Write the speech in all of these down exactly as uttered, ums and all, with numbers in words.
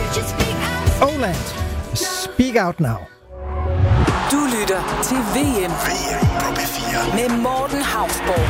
Oland, Speak Out Now. Du lytter til V M. V M på P fire. Med Morten Hausborg.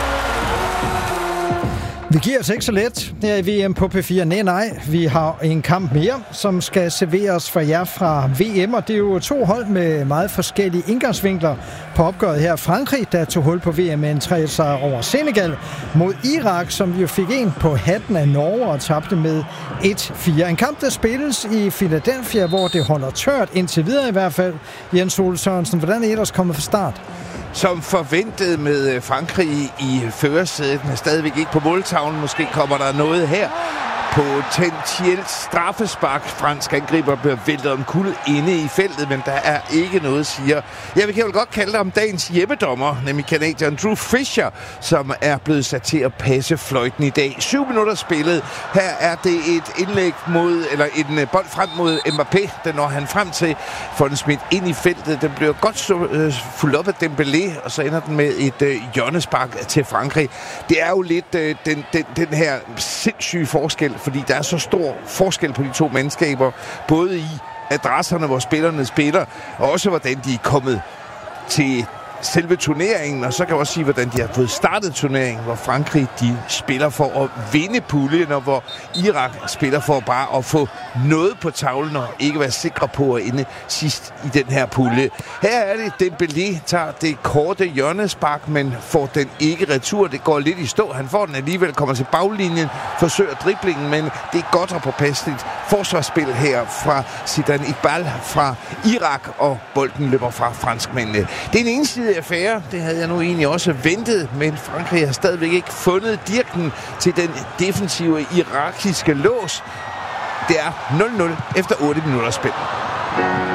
Vi giver os ikke så let her i V M på P fire. Nej, nej. Vi har en kamp mere, som skal serveres for jer fra V M. Og det er jo to hold med meget forskellige indgangsvinkler på opgøret her. Frankrig, der tog hul på V M med en tre sejr over Senegal, mod Irak, som jo fik en på hatten af Norge og tabte med et fire. En kamp, der spilles i Philadelphia, hvor det holder tørt indtil videre i hvert fald. Jens Ole Sørensen, hvordan er I ellers kommet fra start? Som forventet med Frankrig i førersædet, men stadigvæk ikke på måltavlen. Måske kommer der noget her. Potentielt straffespark. Fransk angriber bliver væltet omkuld inde i feltet, men der er ikke noget, siger. Ja, vi kan vel godt kalde ham dagens hjemmedommer, nemlig canadieren Drew Fisher, som er blevet sat til at passe fløjten i dag. Syv minutter spillet. Her er det et indlæg mod, eller en bold frem mod Mbappé. Den når han frem til, får den smidt ind i feltet. Den bliver godt så, øh, fuldt op af Dembélé, og så ender den med et øh, hjørnespark til Frankrig. Det er jo lidt øh, den, den, den her sindssyge forskel, fordi der er så stor forskel på de to mandskaber, både i adresserne, hvor spillerne spiller, og også hvordan de er kommet til selve turneringen, og så kan jeg også sige, hvordan de har fået startet turneringen, hvor Frankrig, de spiller for at vinde puljen, og hvor Irak spiller for bare at få noget på tavlen, og ikke være sikre på at ende sidst i den her pulje. Her er det, Dembélé tager det korte hjørnespark, men får den ikke retur. Det går lidt i stå. Han får den alligevel, kommer til baglinjen, forsøger driblingen, men det er godt og påpasseligt forsvarsspil her fra Zidane Iqbal fra Irak, og bolden løber fra franskmændene. Det er en ensidig affære, det havde jeg nu egentlig også ventet, men Frankrig har stadigvæk ikke fundet dirken til den defensive irakiske lås. Det er nul nul efter otte minutter spil.